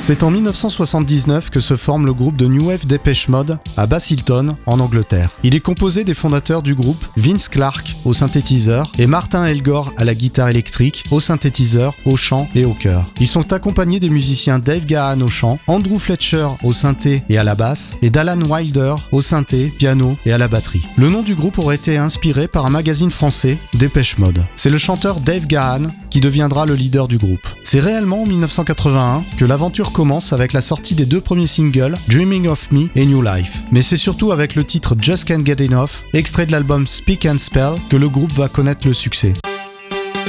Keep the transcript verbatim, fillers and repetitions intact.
C'est en dix-neuf cent soixante-dix-neuf que se forme le groupe de New Wave Depeche Mode à Basildon, en Angleterre. Il est composé des fondateurs du groupe Vince Clarke au synthétiseur et Martin Elgore à la guitare électrique, au synthétiseur, au chant et au chœur. Ils sont accompagnés des musiciens Dave Gahan au chant, Andrew Fletcher au synthé et à la basse et d'Alan Wilder au synthé, piano et à la batterie. Le nom du groupe aurait été inspiré par un magazine français, Depeche Mode. C'est le chanteur Dave Gahan qui deviendra le leader du groupe. C'est réellement en dix-neuf cent quatre-vingt-un que l'aventure commence avec la sortie des deux premiers singles, Dreaming of Me et New Life. Mais c'est surtout avec le titre Just Can't Get Enough, extrait de l'album Speak and Spell, que le groupe va connaître le succès.